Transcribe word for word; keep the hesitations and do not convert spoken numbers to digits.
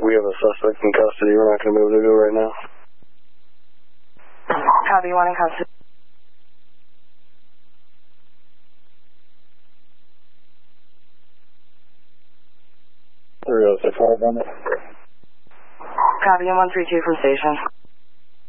We have a suspect in custody. We're not going to be able to do it right now. Copy, one in custody. three oh six five on it. Copy, one three two from station.